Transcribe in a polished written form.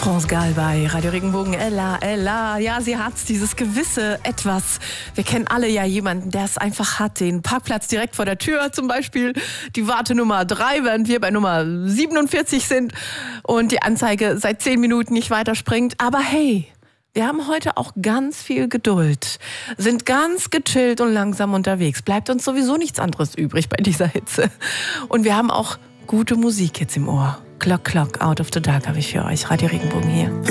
France Gall bei Radio Regenbogen. Ella. Ja, sie hat's, dieses gewisse Etwas. Wir kennen alle ja jemanden, der es einfach hat. Den Parkplatz direkt vor der Tür zum Beispiel. Die Wartenummer 3, während wir bei Nummer 47 sind. Und die Anzeige seit 10 Minuten nicht weiterspringt. Aber hey, wir haben heute auch ganz viel Geduld. Sind ganz gechillt und langsam unterwegs. Bleibt uns sowieso nichts anderes übrig bei dieser Hitze. Und wir haben auch gute Musik jetzt im Ohr. Clock, Out of the Dark habe ich für euch. Radio Regenbogen hier.